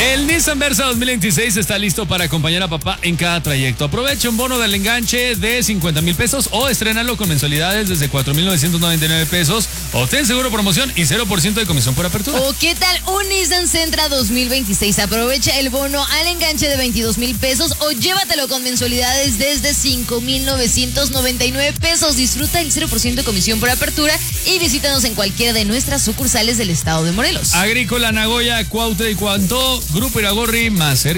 El Nissan Versa 2026 está listo para acompañar a papá en cada trayecto. Aprovecha un bono del enganche de 50,000 pesos o estrénalo con mensualidades desde 4,999 pesos. Obtén seguro promoción y 0% de comisión por apertura. ¿O qué tal un Nissan Sentra 2026? Aprovecha el bono al enganche de 22,000 pesos o llévatelo con mensualidades desde 5,999 pesos. Disfruta el 0% de comisión por apertura y visítanos en cualquiera de nuestras sucursales del estado de Morelos. Agrícola, Nagoya, Cuautla y Cuantó, Grupo Iragorri, más cerca.